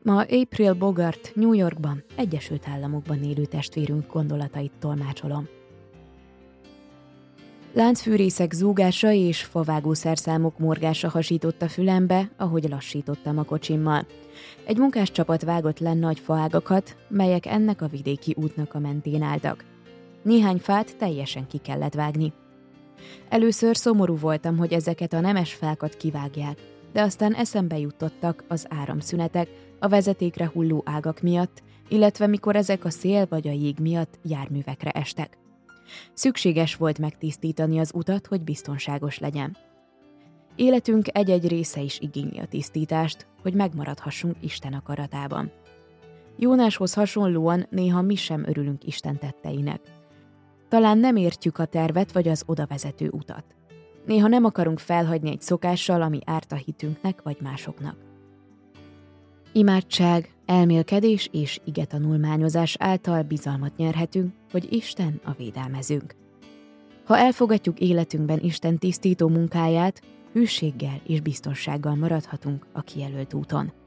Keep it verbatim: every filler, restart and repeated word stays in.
Ma April Bogart New Yorkban, Egyesült Államokban élő testvérünk gondolatait tolmácsolom. Láncfűrészek zúgása és favágószerszámok morgása hasított a fülembe, ahogy lassítottam a kocsimmal. Egy munkáscsapat vágott le nagy faágakat, melyek ennek a vidéki útnak a mentén álltak. Néhány fát teljesen ki kellett vágni. Először szomorú voltam, hogy ezeket a nemes fákat kivágják, de aztán eszembe jutottak az áramszünetek, a vezetékre hulló ágak miatt, illetve mikor ezek a szél vagy a jég miatt járművekre estek. Szükséges volt megtisztítani az utat, hogy biztonságos legyen. Életünk egy-egy része is igényli a tisztítást, hogy megmaradhassunk Isten akaratában. Jónáshoz hasonlóan néha mi sem örülünk Isten tetteinek. Talán nem értjük a tervet vagy az odavezető utat. Néha nem akarunk felhagyni egy szokással, ami árt a hitünknek vagy másoknak. Imádság, elmélkedés és igetanulmányozás által bizalmat nyerhetünk, hogy Isten a védelmezőnk. Ha elfogadjuk életünkben Isten tisztító munkáját, hűséggel és biztonsággal maradhatunk a kijelölt úton.